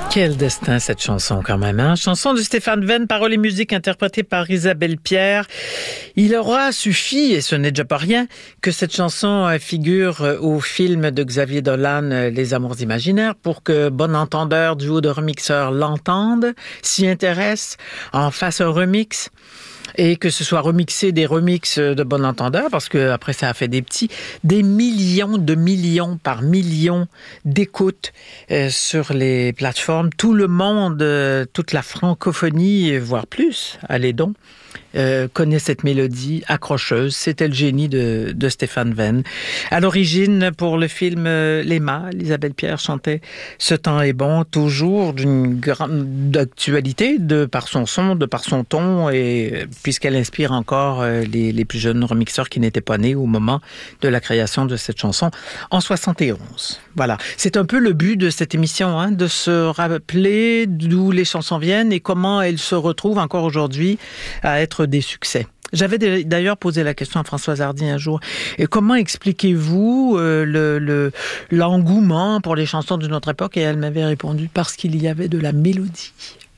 Quel destin cette chanson quand même, hein? Chanson de Stéphane Venn, paroles et musique interprétée par Isabelle Pierre. Il aura suffi, et ce n'est déjà pas rien, que cette chanson figure au film de Xavier Dolan, Les Amours imaginaires, pour que bon entendeur, duo de remixeurs l'entende, s'y intéresse, en fasse un remix. Et que ce soit remixé des remixes de bon entendeur, parce que après ça a fait des millions par millions d'écoutes sur les plateformes. Tout le monde, toute la francophonie, voire plus, allez donc, connaît cette mélodie accrocheuse. C'était le génie de Stéphane Venn. À l'origine, pour le film Les Mâles, Isabelle Pierre chantait « Ce temps est bon », toujours d'une grande actualité, de par son son, de par son ton, et puisqu'elle inspire encore les plus jeunes remixeurs qui n'étaient pas nés au moment de la création de cette chanson en 71. Voilà. C'est un peu le but de cette émission, hein, de se rappeler d'où les chansons viennent et comment elles se retrouvent encore aujourd'hui à être des succès. J'avais d'ailleurs posé la question à Françoise Hardy un jour. Et comment expliquez-vous l'engouement pour les chansons de notre époque? Et elle m'avait répondu, parce qu'il y avait de la mélodie.